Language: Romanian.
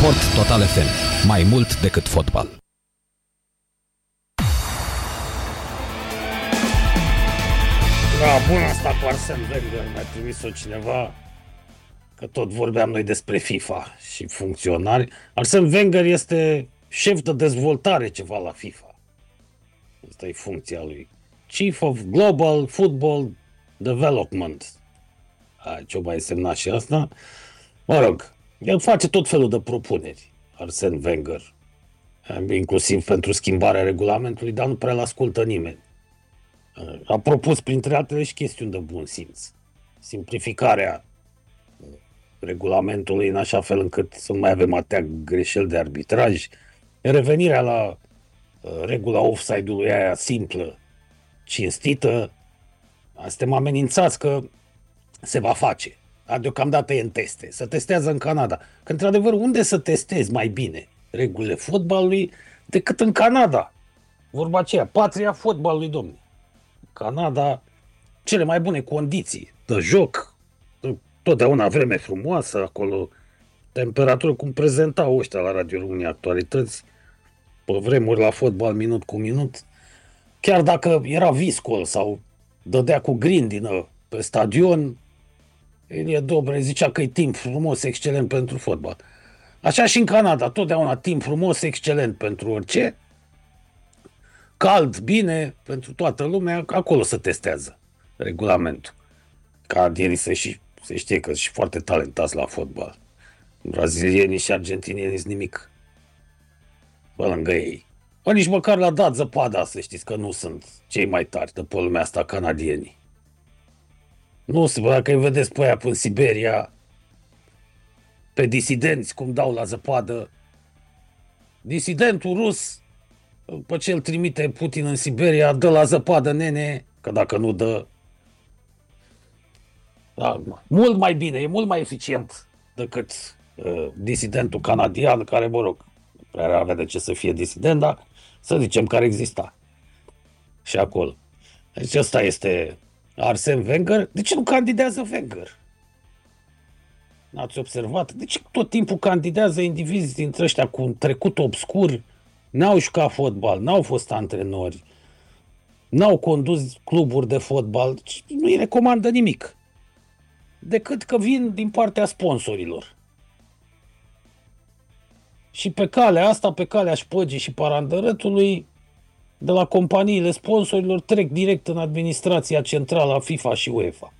Sport Total FM. Mai mult decât fotbal. Da, bun, asta cu Arsene Wenger mi-a trimis-o cineva, că tot vorbeam noi despre FIFA și funcționari. Arsene Wenger este șef de dezvoltare ceva la FIFA. Asta e funcția lui. Chief of Global Football Development. Ce mai însemna și asta? Mă rog, el face tot felul de propuneri, Arsene Wenger, inclusiv pentru schimbarea regulamentului, dar nu prea l-ascultă nimeni. A propus, printre altele, și chestiuni de bun simț. Simplificarea regulamentului în așa fel încât să nu mai avem atâtea greșeli de arbitraj, revenirea la regula offside-ului aia simplă, cinstită. Suntem amenințați că se va face. Dar deocamdată e în teste. Se testează în Canada. Că, într-adevăr, unde să testezi mai bine regulile fotbalului decât în Canada? Vorba aceea, patria fotbalului, domnule. Canada, cele mai bune condiții de joc, totdeauna vreme frumoasă acolo, temperatură, cum prezentau ăștia la Radio România Actualități, pe vremuri la fotbal minut cu minut, chiar dacă era viscol sau dădea cu grindină pe stadion, Ilie Dobre zicea că e timp frumos, excelent pentru fotbal. Așa și în Canada, totdeauna timp frumos, excelent pentru orice, cald, bine, pentru toată lumea, acolo se testează regulamentul. Canadienii se știe că sunt și foarte talentați la fotbal. Brazilienii și argentinienii sunt nimic pe lângă ei. Nici măcar la dat zăpada, să știți că nu sunt cei mai tari de pe lumea asta canadienii. Nu știu, dacă îi vedeți pe aia până în Siberia, pe disidenți cum dau la zăpadă, disidentul rus, pe ce îl trimite Putin în Siberia, dă la zăpadă, nene, că dacă nu dă, da, mult mai bine, e mult mai eficient decât disidentul canadian, care, mă rog, nu prea avea de ce să fie disident, dar să zicem care exista și acolo. Deci ăsta este Arsene Wenger. De ce nu candidează Wenger? N-ați observat? De ce tot timpul candidează indivizi dintre ăștia cu un trecut obscur, n-au jucat fotbal, n-au fost antrenori, n-au condus cluburi de fotbal, nu îi recomandă nimic, decât că vin din partea sponsorilor. Și pe calea asta, pe calea șpăgii și parandărătului, de la companiile sponsorilor trec direct în administrația centrală a FIFA și UEFA.